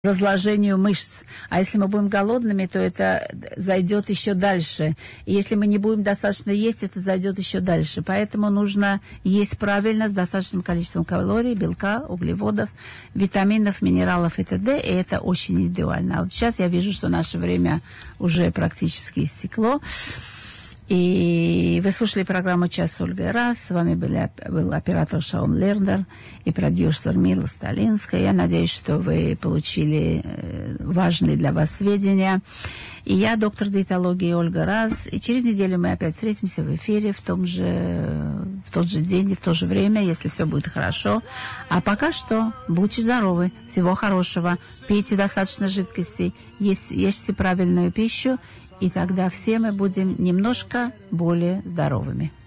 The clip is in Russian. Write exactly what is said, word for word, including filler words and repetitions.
разложению мышц. А если мы будем голодными, то это зайдет еще дальше. И если мы не будем достаточно есть, это зайдет еще дальше. Поэтому нужно есть правильно, с достаточным количеством калорий, белка, углеводов, витаминов, минералов и т.д. И это очень индивидуально. А вот сейчас я вижу, что наше время уже практически истекло. И вы слушали программу «Час с Ольгой Раз». С вами были, был оператор Шаун Лернер и продюсер Мила Сталинская. Я надеюсь, что вы получили важные для вас сведения. И я, доктор диетологии Ольга Раз. И через неделю мы опять встретимся в эфире в, том же, в тот же день и в то же время, если все будет хорошо. А пока что будьте здоровы. Всего хорошего. Пейте достаточно жидкостей. Есть, ешьте правильную пищу. И тогда все мы будем немножко более здоровыми.